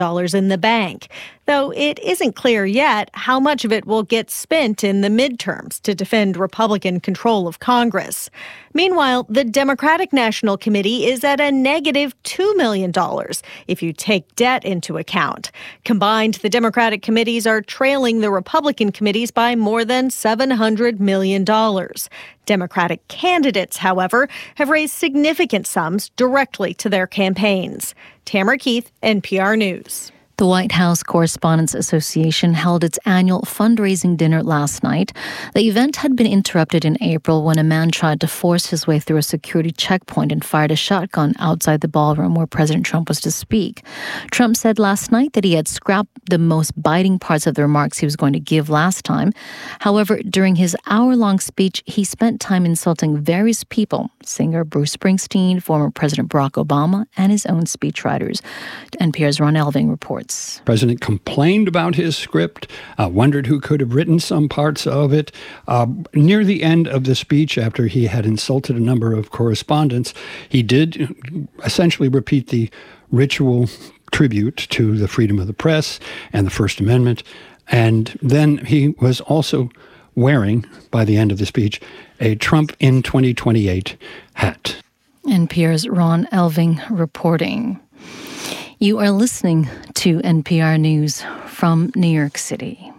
in the bank, though it isn't clear yet how much of it will get spent in the midterms to defend Republican control of Congress. Meanwhile, the Democratic National Committee is at a negative $2 million if you take debt into account. Combined, the Democratic committees are trailing the Republican committees by more than $700 million. Democratic candidates, however, have raised significant sums directly to their campaigns. Tamara Keith, NPR News. The White House Correspondents Association held its annual fundraising dinner last night. The event had been interrupted in April when a man tried to force his way through a security checkpoint and fired a shotgun outside the ballroom where President Trump was to speak. Trump said last night that he had scrapped the most biting parts of the remarks he was going to give last time. However, during his hour-long speech, he spent time insulting various people, singer Bruce Springsteen, former President Barack Obama, and his own speechwriters. NPR's Ron Elving reports. The president complained about his script, wondered who could have written some parts of it. Near the end of the speech, after he had insulted a number of correspondents, he did essentially repeat the ritual tribute to the freedom of the press and the First Amendment. And then he was also wearing, by the end of the speech, a Trump in 2028 hat. NPR's Ron Elving reporting. You are listening to NPR News from New York City.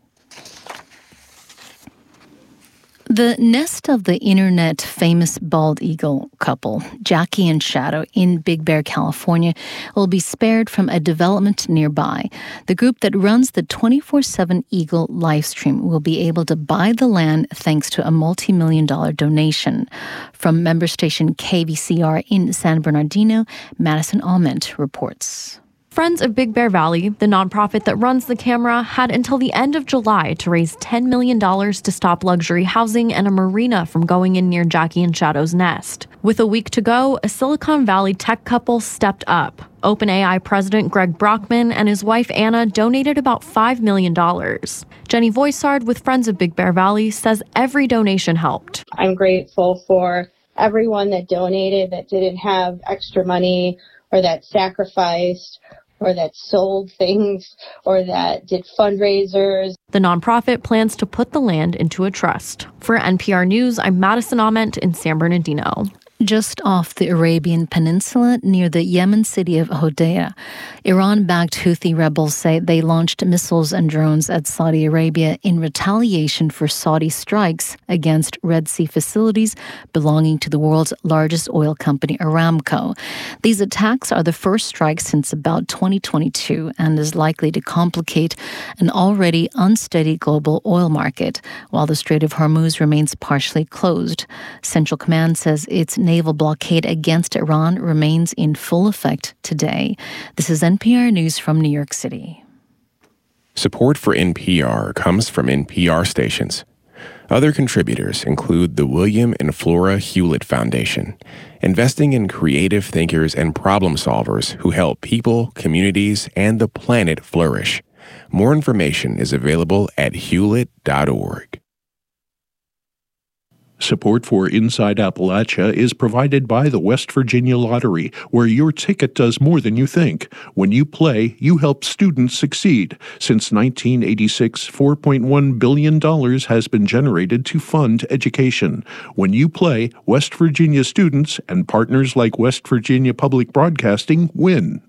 The nest of the internet famous bald eagle couple, Jackie and Shadow, in Big Bear, California, will be spared from a development nearby. The group that runs the 24/7 Eagle livestream will be able to buy the land thanks to a multi-million-dollar donation. From member station KVCR in San Bernardino, Madison Alment reports. Friends of Big Bear Valley, the nonprofit that runs the camera, had until the end of July to raise $10 million to stop luxury housing and a marina from going in near Jackie and Shadow's nest. With a week to go, a Silicon Valley tech couple stepped up. OpenAI president Greg Brockman and his wife Anna donated about $5 million. Jenny Voisard with Friends of Big Bear Valley says every donation helped. I'm grateful for everyone that donated that didn't have extra money or that sacrificed or that sold things, or that did fundraisers. The nonprofit plans to put the land into a trust. For NPR News, I'm Madison Ament in San Bernardino. Just off the Arabian Peninsula near the Yemen city of Hodeidah, Iran-backed Houthi rebels say they launched missiles and drones at Saudi Arabia in retaliation for Saudi strikes against Red Sea facilities belonging to the world's largest oil company, Aramco. These attacks are the first strikes since about 2022 and is likely to complicate an already unsteady global oil market, while the Strait of Hormuz remains partially closed. Central Command says its naval blockade against Iran remains in full effect today. This is NPR News from New York City. Support for NPR comes from NPR stations. Other contributors include the William and Flora Hewlett Foundation, investing in creative thinkers and problem solvers who help people, communities, and the planet flourish. More information is available at hewlett.org. Support for Inside Appalachia is provided by the West Virginia Lottery, where your ticket does more than you think. When you play, you help students succeed. Since 1986, $4.1 billion has been generated to fund education. When you play, West Virginia students and partners like West Virginia Public Broadcasting win.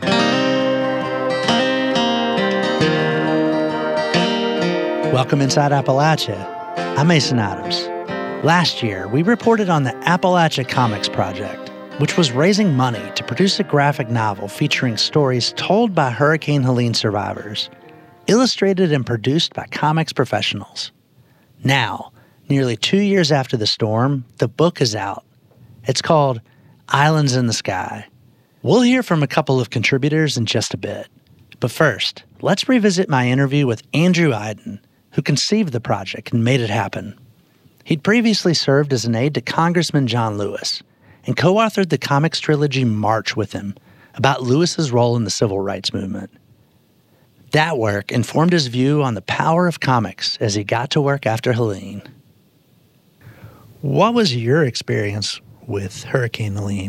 Welcome Inside Appalachia. I'm Mason Adams. Last year, we reported on the Appalachia Comics Project, which was raising money to produce a graphic novel featuring stories told by Hurricane Helene survivors, illustrated and produced by comics professionals. Now, nearly 2 years after the storm, the book is out. It's called Islands in the Sky. We'll hear from a couple of contributors in just a bit. But first, let's revisit my interview with Andrew Aydin, who conceived the project and made it happen. He'd previously served as an aide to Congressman John Lewis and co-authored the comics trilogy March with him about Lewis's role in the civil rights movement. That work informed his view on the power of comics as he got to work after Helene. What was your experience with Hurricane Helene?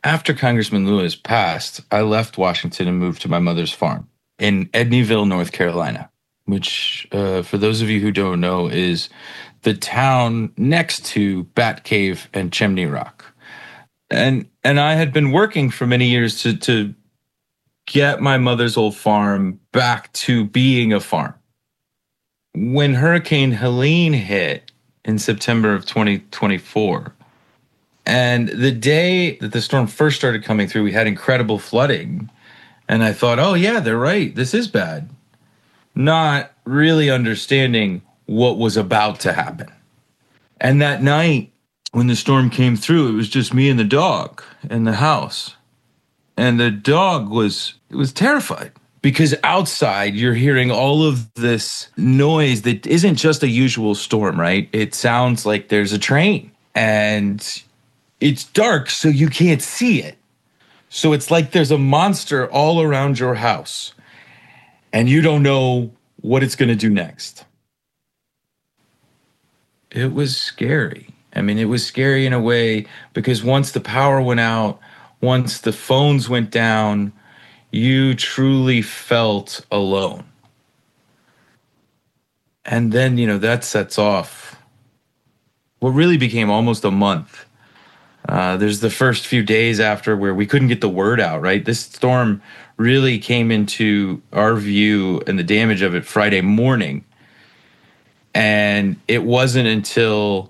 After Congressman Lewis passed, I left Washington and moved to my mother's farm in Edneyville, North Carolina, which, for those of you who don't know, is the town next to Bat Cave and Chimney Rock. And I had been working for many years to get my mother's old farm back to being a farm. When Hurricane Helene hit in September of 2024, and the day that the storm first started coming through, we had incredible flooding. And I thought, oh yeah, they're right, this is bad. Not really understanding what was about to happen. And that night, when the storm came through, it was just me and the dog in the house. And the dog was terrified, because outside you're hearing all of this noise that isn't just a usual storm, right? It sounds like there's a train, and it's dark, so you can't see it. So it's like there's a monster all around your house, and you don't know what it's going to do next. It was scary. I mean, it was scary in a way, because once the power went out, once the phones went down, you truly felt alone. And then, that sets off what really became almost a month. There's the first few days after where we couldn't get the word out, right? This storm really came into our view and the damage of it Friday morning. And it wasn't until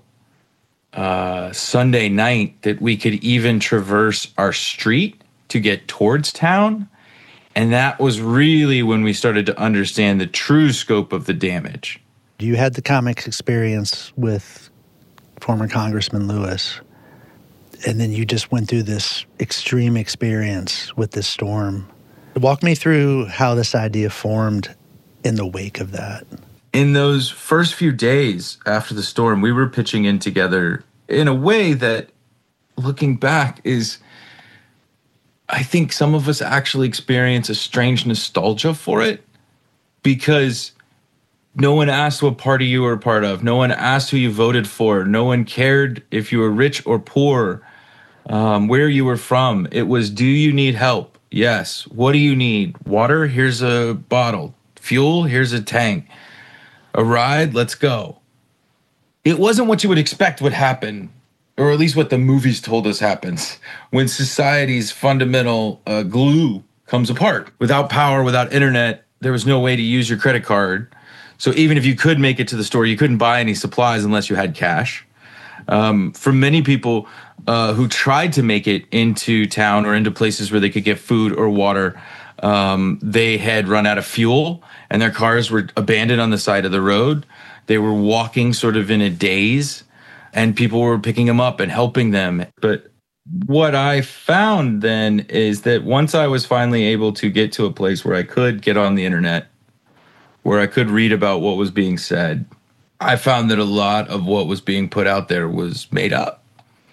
Sunday night that we could even traverse our street to get towards town. And that was really when we started to understand the true scope of the damage. You had the comics experience with former Congressman Lewis, and then you just went through this extreme experience with this storm. Walk me through how this idea formed in the wake of that. In those first few days after the storm, we were pitching in together in a way that, looking back, is, I think some of us actually experience a strange nostalgia for it, because no one asked what party you were a part of. No one asked who you voted for. No one cared if you were rich or poor, where you were from. It was, do you need help? Yes. What do you need? Water? Here's a bottle. Fuel? Here's a tank. A ride? Let's go. It wasn't what you would expect would happen, or at least what the movies told us happens, when society's fundamental glue comes apart. Without power, without internet, there was no way to use your credit card. So even if you could make it to the store, you couldn't buy any supplies unless you had cash. For many people who tried to make it into town or into places where they could get food or water, they had run out of fuel and their cars were abandoned on the side of the road. They were walking sort of in a daze, and people were picking them up and helping them. But what I found then is that once I was finally able to get to a place where I could get on the internet, where I could read about what was being said, I found that a lot of what was being put out there was made up.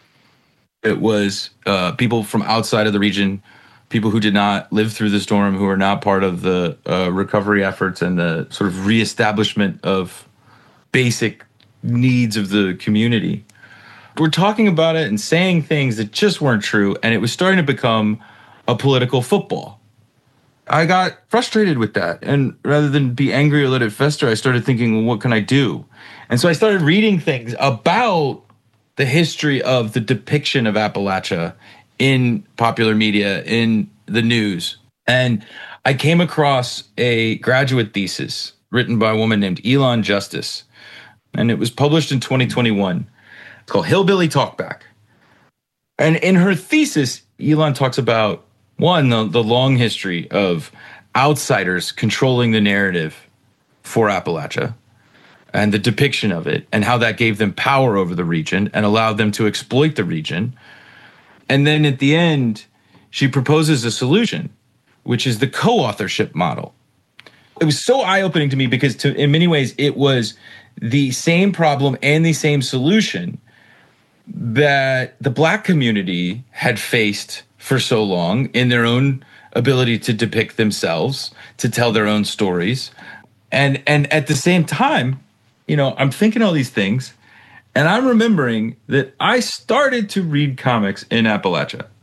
It was people from outside of the region, people who did not live through the storm, who are not part of the recovery efforts and the sort of reestablishment of basic needs of the community. We're talking about it and saying things that just weren't true, and it was starting to become a political football. I got frustrated with that, and rather than be angry or let it fester, I started thinking, well, what can I do? And so I started reading things about the history of the depiction of Appalachia in popular media, in the news. And I came across a graduate thesis written by a woman named Elon Justice, and it was published in 2021. It's called Hillbilly Talkback. And in her thesis, Elon talks about, one, the long history of outsiders controlling the narrative for Appalachia and the depiction of it, and how that gave them power over the region and allowed them to exploit the region. And then at the end, she proposes a solution, which is the co-authorship model. It was so eye-opening to me because in many ways, it was the same problem and the same solution that the Black community had faced for so long in their own ability to depict themselves, to tell their own stories. And at the same time, I'm thinking all these things, and I'm remembering that I started to read comics in Appalachia.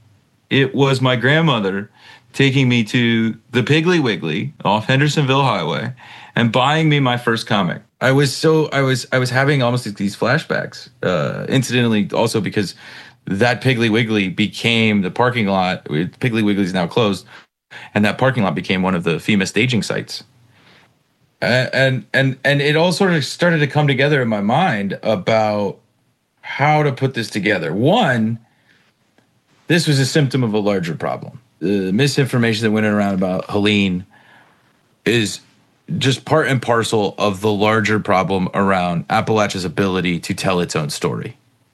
it was my grandmother taking me to the Piggly Wiggly off Hendersonville Highway and buying me my first comic. I was having almost these flashbacks, incidentally, also because that Piggly Wiggly became the parking lot. Piggly Wiggly is now closed, and that parking lot became one of the FEMA staging sites. And it all sort of started to come together in my mind about how to put this together. One, this was a symptom of a larger problem. The misinformation that went around about Helene is just part and parcel of the larger problem around Appalachia's ability to tell its own story.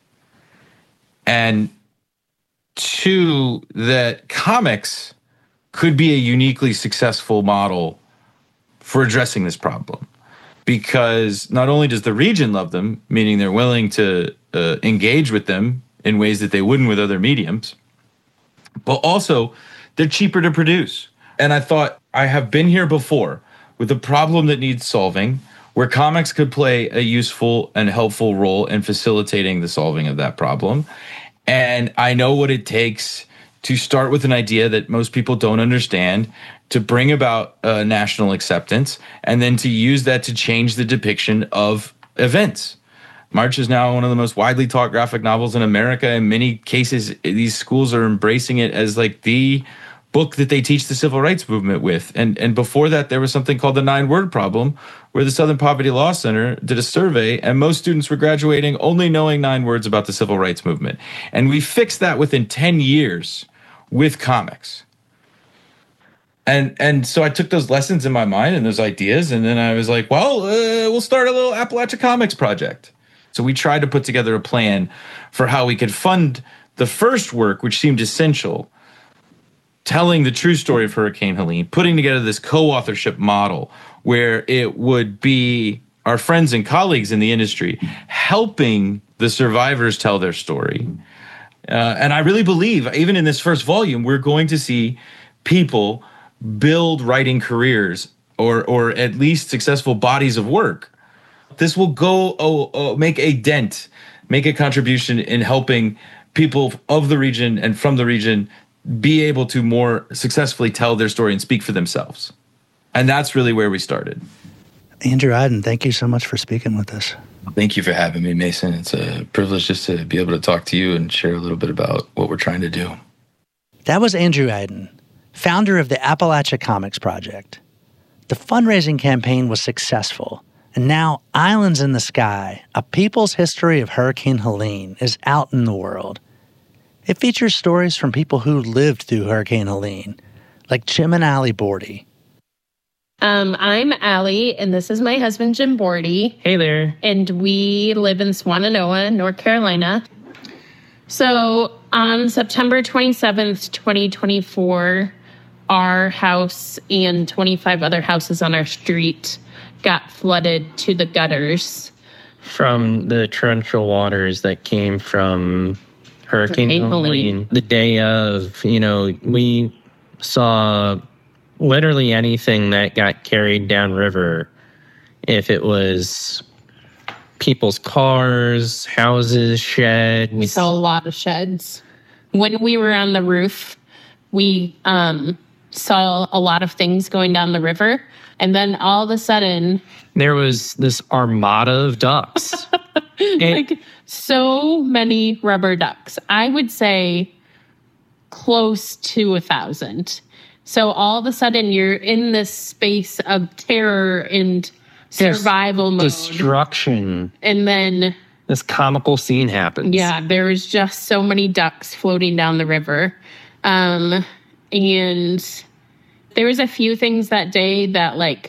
And two, that comics could be a uniquely successful model for addressing this problem. Because not only does the region love them, meaning they're willing to engage with them in ways that they wouldn't with other mediums, but also they're cheaper to produce. And I thought, I have been here before with a problem that needs solving, where comics could play a useful and helpful role in facilitating the solving of that problem. And I know what it takes to start with an idea that most people don't understand, to bring about national acceptance, and then to use that to change the depiction of events. March is now one of the most widely taught graphic novels in America. In many cases, these schools are embracing it as like the book that they teach the civil rights movement with. And before that, there was something called the 9-word problem, where the Southern Poverty Law Center did a survey, and most students were graduating only knowing 9 words about the civil rights movement. And we fixed that within 10 years with comics. And so I took those lessons in my mind and those ideas, and then I was like, well, we'll start a little Appalachia Comics project. So we tried to put together a plan for how we could fund the first work, which seemed essential, telling the true story of Hurricane Helene, putting together this co-authorship model where it would be our friends and colleagues in the industry helping the survivors tell their story. And I really believe, even in this first volume, we're going to see people build writing careers or at least successful bodies of work. This will go make a dent, make a contribution in helping people of the region and from the region be able to more successfully tell their story and speak for themselves. And that's really where we started. Andrew Aydin, thank you so much for speaking with us. Thank you for having me, Mason. It's a privilege just to be able to talk to you and share a little bit about what we're trying to do. That was Andrew Aydin, founder of the Appalachia Comics Project. The fundraising campaign was successful, and now Islands in the Sky, A People's History of Hurricane Helene, is out in the world. It features stories from people who lived through Hurricane Helene, like Jim and Allie Bordy. I'm Allie, and this is my husband, Jim Bordy. Hey there. And we live in Swannanoa, North Carolina. So on September 27th, 2024, our house and 25 other houses on our street got flooded to the gutters. From the torrential waters that came from Hurricane Helene. The day of, we saw literally anything that got carried downriver. If it was people's cars, houses, sheds. We saw a lot of sheds. When we were on the roof, we saw a lot of things going down the river. And then all of a sudden, there was this armada of ducks. Like so many rubber ducks. I would say close to 1,000. So all of a sudden you're in this space of terror and survival mode. Destruction. And then this comical scene happens. Yeah, there was just so many ducks floating down the river. And there was a few things that day that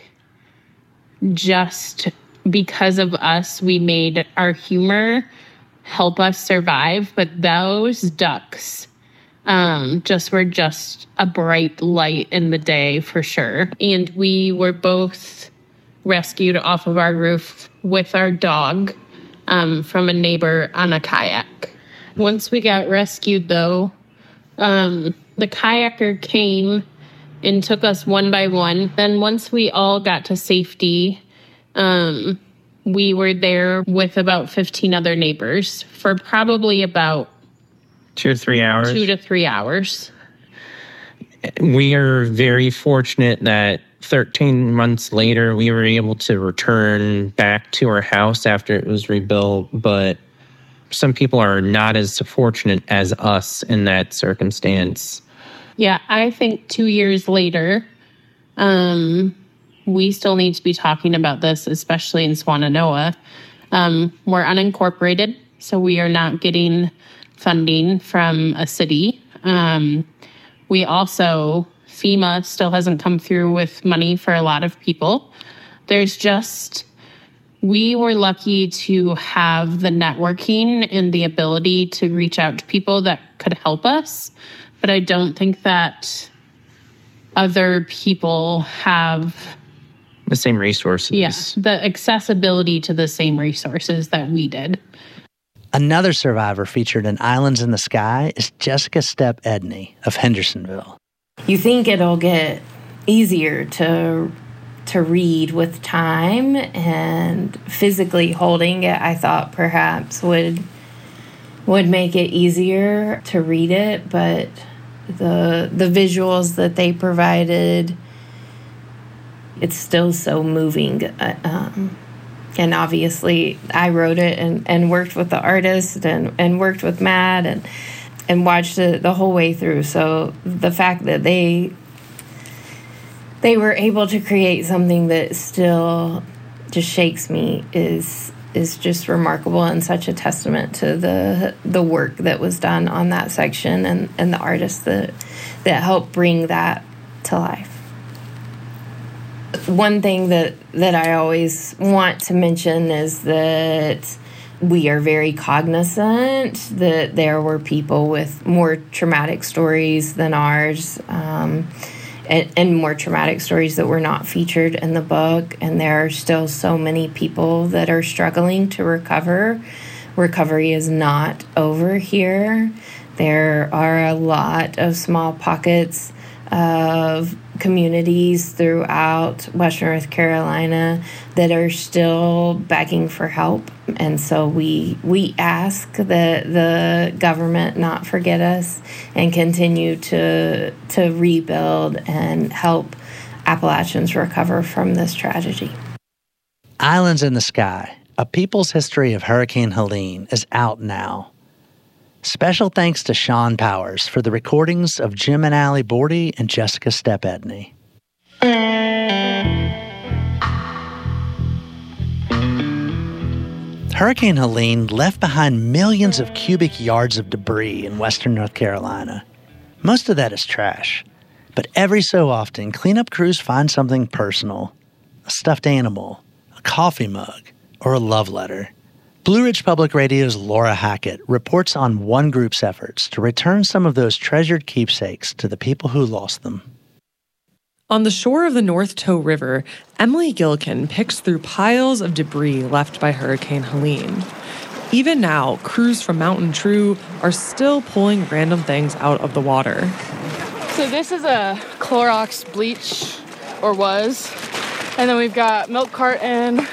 just because of us, we made our humor help us survive. But those ducks were just a bright light in the day for sure. And we were both rescued off of our roof with our dog from a neighbor on a kayak. Once we got rescued, though, the kayaker came and took us one by one. Then once we all got to safety, we were there with about 15 other neighbors for probably about 2 to 3 hours. 2 to 3 hours. We are very fortunate that 13 months later, we were able to return back to our house after it was rebuilt. But some people are not as fortunate as us in that circumstance. Yeah, I think 2 years later, we still need to be talking about this, especially in Swannanoa. We're unincorporated, so we are not getting funding from a city. We also, FEMA still hasn't come through with money for a lot of people. We were lucky to have the networking and the ability to reach out to people that could help us. But I don't think that other people have the same resources. Yes, the accessibility to the same resources that we did. Another survivor featured in Islands in the Sky is Jessica Stepp Edney of Hendersonville. You think it'll get easier to read with time, and physically holding it, I thought perhaps would make it easier to read it, but the visuals that they provided, it's still so moving. And obviously I wrote it and worked with the artist and worked with Matt and watched it the whole way through. So the fact that they were able to create something that still just shakes me is just remarkable, and such a testament to the work that was done on that section and the artists that helped bring that to life. One thing that I always want to mention is that we are very cognizant that there were people with more traumatic stories than ours, and more traumatic stories that were not featured in the book. And there are still so many people that are struggling to recover. Recovery is not over here. There are a lot of small pockets of communities throughout Western North Carolina that are still begging for help. And so we ask that the government not forget us and continue to rebuild and help Appalachians recover from this tragedy. Islands in the Sky, A People's History of Hurricane Helene, is out now. Special thanks to Sean Powers for the recordings of Jim and Allie Bordy and Jessica Stepp Edney. Hurricane Helene left behind millions of cubic yards of debris in western North Carolina. Most of that is trash, but every so often, cleanup crews find something personal: a stuffed animal, a coffee mug, or a love letter. Blue Ridge Public Radio's Laura Hackett reports on one group's efforts to return some of those treasured keepsakes to the people who lost them. On the shore of the North Toe River, Emily Gillikin picks through piles of debris left by Hurricane Helene. Even now, crews from Mountain True are still pulling random things out of the water. So this is a Clorox bleach, or was. And then we've got milk carton.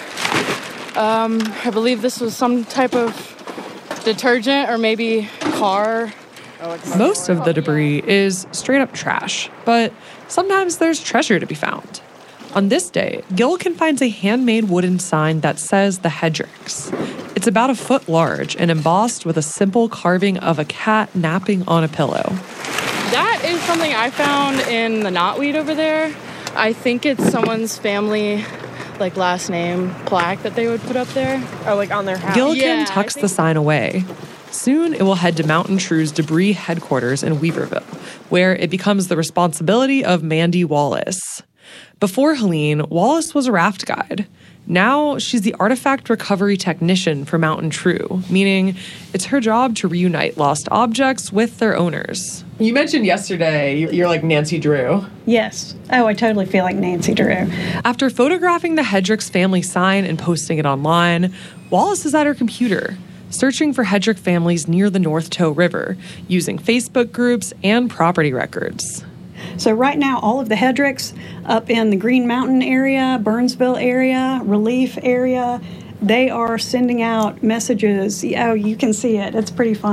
I believe this was some type of detergent or maybe car. Most of the debris is straight up trash, but sometimes there's treasure to be found. On this day, Gillikin finds a handmade wooden sign that says The Hedricks. It's about a foot large and embossed with a simple carving of a cat napping on a pillow. That is something I found in the knotweed over there. I think it's someone's family last name plaque that they would put up there, or on their house. Gillikin tucks the sign away. Soon it will head to Mountain True's debris headquarters in Weaverville, where it becomes the responsibility of Mandy Wallace. Before Helene, Wallace was a raft guide. Now she's the artifact recovery technician for Mountain True, meaning it's her job to reunite lost objects with their owners. You mentioned yesterday you're like Nancy Drew. Yes. Oh, I totally feel like Nancy Drew. After photographing the Hedricks family sign and posting it online, Wallace is at her computer, searching for Hedrick families near the North Toe River, using Facebook groups and property records. So right now, all of the Hedricks up in the Green Mountain area, Burnsville area, Relief area, they are sending out messages. Oh, you can see it. It's pretty fun.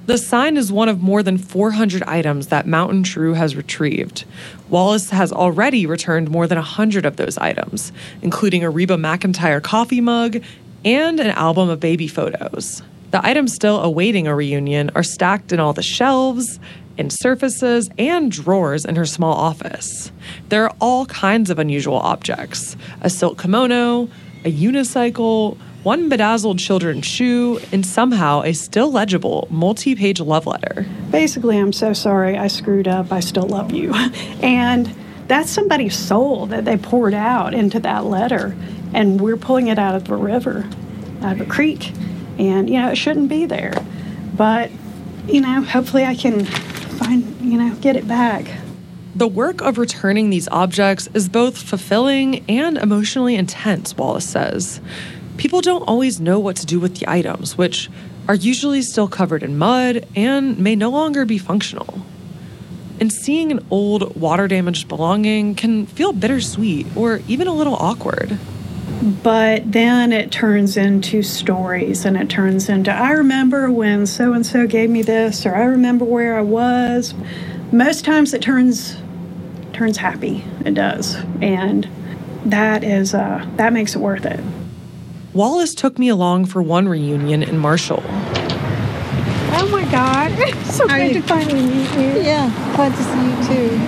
The sign is one of more than 400 items that Mountain True has retrieved. Wallace has already returned more than 100 of those items, including a Reba McEntire coffee mug and an album of baby photos. The items still awaiting a reunion are stacked in all the shelves, in surfaces, and drawers in her small office. There are all kinds of unusual objects: a silk kimono, a unicycle, one bedazzled children's shoe, and somehow a still legible multi-page love letter. Basically, I'm so sorry I screwed up. I still love you. And that's somebody's soul that they poured out into that letter. And we're pulling it out of a river, out of a creek. And, it shouldn't be there. But, hopefully I can get it back. The work of returning these objects is both fulfilling and emotionally intense, Wallace says. People don't always know what to do with the items, which are usually still covered in mud and may no longer be functional. And seeing an old, water-damaged belonging can feel bittersweet or even a little awkward. But then it turns into stories, and it turns into, I remember when so-and-so gave me this, or I remember where I was. Most times it turns happy. It does. And that makes it worth it. Wallace took me along for one reunion in Marshall. Oh my God, so good to finally meet you. Yeah, glad to see you too.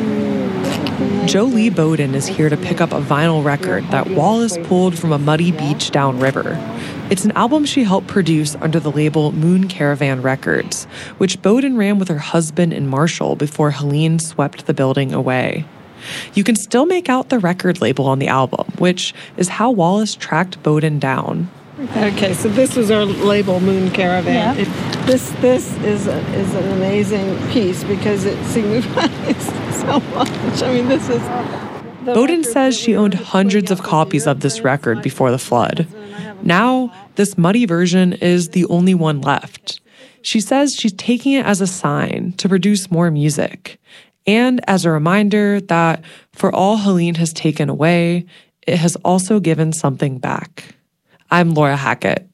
Jolie Bowden is here to pick up a vinyl record that Wallace pulled from a muddy beach downriver. It's an album she helped produce under the label Moon Caravan Records, which Bowden ran with her husband in Marshall before Helene swept the building away. You can still make out the record label on the album, which is how Wallace tracked Bowden down. Okay, so this was our label, Moon Caravan. Yeah. This is an amazing piece because it signifies so much. I mean, this is... Bowden says she owned hundreds of copies of this record before the flood. Now, this muddy version is the only one left. She says she's taking it as a sign to produce more music, and as a reminder that for all Helene has taken away, it has also given something back. I'm Laura Hackett.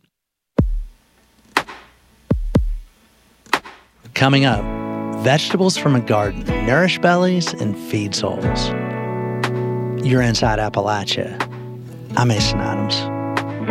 Coming up, vegetables from a garden nourish bellies and feed souls. You're inside Appalachia. I'm Mason Adams.